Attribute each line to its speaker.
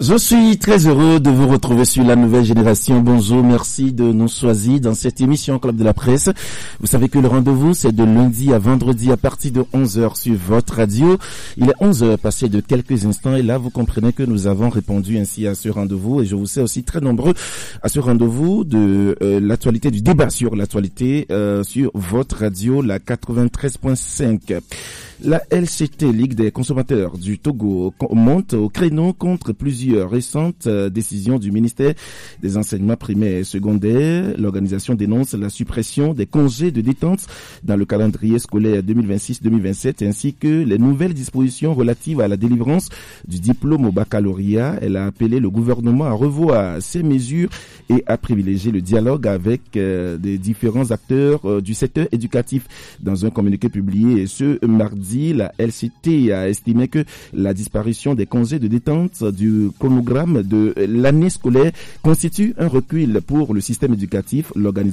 Speaker 1: Je suis très heureux de vous retrouver sur la nouvelle génération. Bonjour, merci de nous choisir dans cette émission Club de la Presse. Vous savez que le rendez-vous, c'est de lundi à vendredi à partir de 11h sur votre radio. Il est 11h passé de quelques instants et là, vous comprenez que nous avons répondu ainsi à ce rendez-vous et je vous sais aussi très nombreux à ce rendez-vous de l'actualité, du débat sur l'actualité sur votre radio, la 93.5. La LCT, Ligue des consommateurs du Togo, monte au créneau contre plusieurs récentes décisions du ministère des enseignements primaires et secondaires. L'organisation dénonce la suppression des congés de détente dans le calendrier scolaire 2026-2027 ainsi que les nouvelles dispositions relatives à la délivrance du diplôme au baccalauréat. Elle a appelé le gouvernement à revoir ces mesures et à privilégier le dialogue avec des différents acteurs du secteur éducatif. Dans un communiqué publié ce mardi, la LCT a estimé que la disparition des congés de détente du chronogramme de l'année scolaire constitue un recul pour le système éducatif. L'organisation